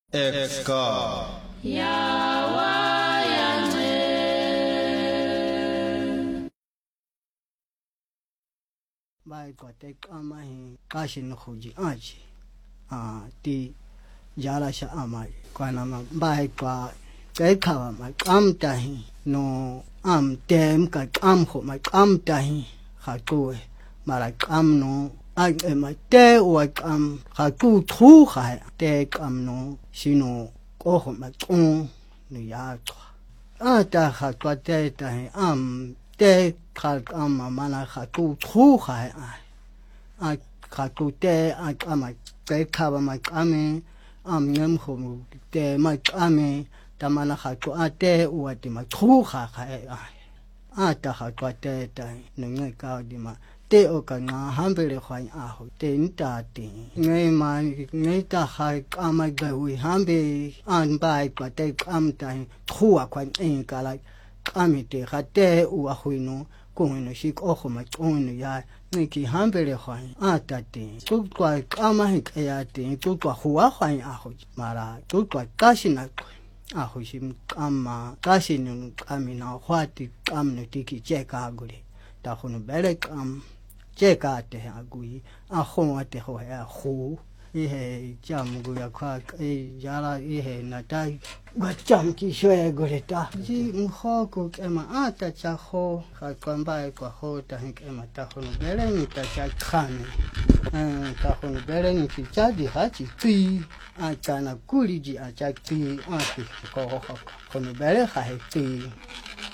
Eka Yawa yanwe Bai ko te kama hi kashin khuji aji ti jala sha amai kwana ma bai kwa te khawa ma kam ta hi no am tem ka kam kho ma kam ta hi kha tu mara kam no ai ma te wa kam kha tu thu kha te kam no sino ko kho ma chung no ya twa ta kha twa te ta hi am te kha kam ma na kha tu thu kha ai kha tu te ai kama te kha ma kame am ngem kho te ma kame ta ma na kha tu te u ti ma thu kha ai ta kha twa te ta no nge ka di ma te o ka nga hambele khwai a ho te nta ti nge ma nge ta kha kama ga wi hambe an bai kwa te kam ta thu a kwa en ka la kame te kha te u a huino no shi ko kho ma no ya nge ki hambele khwai a ta ti tu kwa kama hi ya ti tu kwa huwa khwai a ho mara tu kwa ka shi na a ho shi kama ka shi no kame na khwa ti kam no ti ki che ka gure ta khono bele kam che ka te ha gui a kho te ho ya khu i he jam gu ya kha e jala i he na ta ga cham ki shwe gure ta ji kho ko ke ma a ta cha kho kha kan ba ko ho ta hin ke ma ta khono bele ni ta cha khan ta khono bele ni ki cha di ha chi ti a cha na ku li ji a cha ti a ti ko khono bele kha he ti